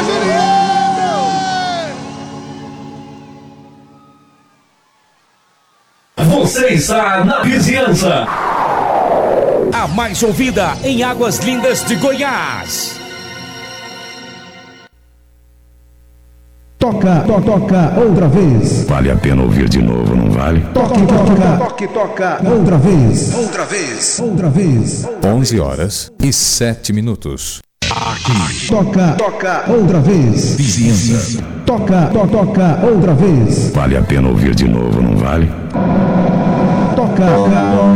Você está na vizinhança. A mais ouvida em Águas Lindas de Goiás. Toca outra vez. Vale a pena ouvir de novo, não vale? Toca outra vez. 11h07. Toca outra vez. Vizinhança. Toca outra vez. Vale a pena ouvir de novo, não vale? Toca